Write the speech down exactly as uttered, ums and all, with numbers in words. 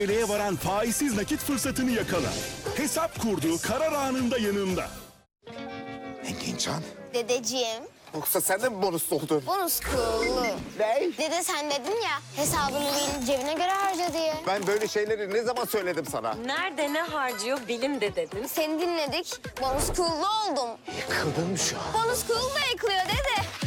Nereye varan faizsiz nakit fırsatını yakala. Hesap kurduğu karar anında yanında. Engincan, Dedeciğim, yoksa sen de mi bonus oldun? bonus kıllı. Ne? Dede sen dedin ya hesabını değil cebine göre harca diye. Ben böyle şeyleri ne zaman söyledim sana? Nerede ne harcıyor bilim de dedin. Seni dinledik, bonus kıllı oldum. Yıkıldın mı şu an? Bonus kıllı da yıkılıyor dede.